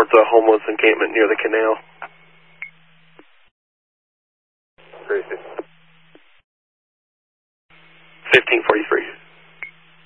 towards a homeless encampment near the canal. 1543.